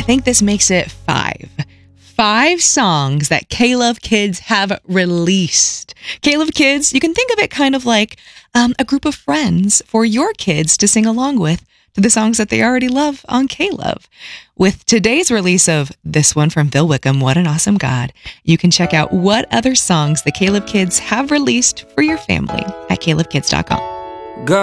think this makes it 5. 5 songs that K-Love Kids have released. K-Love Kids, you can think of it kind of like a group of friends for your kids to sing along with to the songs that they already love on K-Love. With today's release of this one from Bill Wickham, What an Awesome God, you can check out what other songs the K-Love Kids have released for your family at KLoveKids.com.